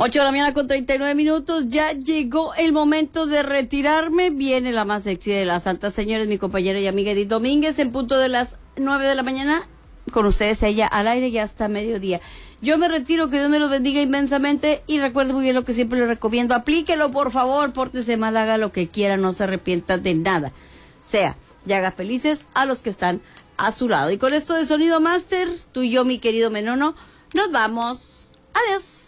8 de la mañana con 39 minutos. Ya llegó el momento de retirarme. Viene la más sexy de las santas señores, mi compañera y amiga Edith Domínguez, en punto de las 9 de la mañana. Con ustedes ella al aire ya hasta mediodía. Yo me retiro, que Dios me los bendiga inmensamente y recuerde muy bien lo que siempre les recomiendo. Aplíquelo, por favor, pórtese mal, haga lo que quiera, no se arrepienta de nada. Sea, y haga felices a los que están a su lado. Y con esto de Sonido Master, tú y yo, mi querido Menono, nos vamos. Adiós.